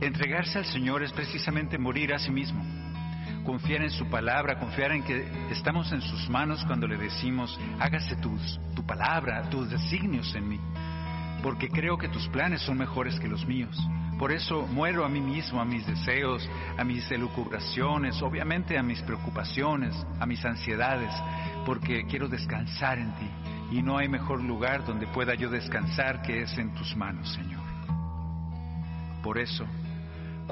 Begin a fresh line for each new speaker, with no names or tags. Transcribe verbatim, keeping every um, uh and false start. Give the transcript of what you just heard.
Entregarse al Señor es precisamente morir a sí mismo. Confiar en su palabra, confiar en que estamos en sus manos cuando le decimos, hágase tus, tu palabra, tus designios en mí, porque creo que tus planes son mejores que los míos. Por eso muero a mí mismo, a mis deseos, a mis elucubraciones, obviamente a mis preocupaciones, a mis ansiedades, porque quiero descansar en ti, y no hay mejor lugar donde pueda yo descansar que es en tus manos, Señor. Por eso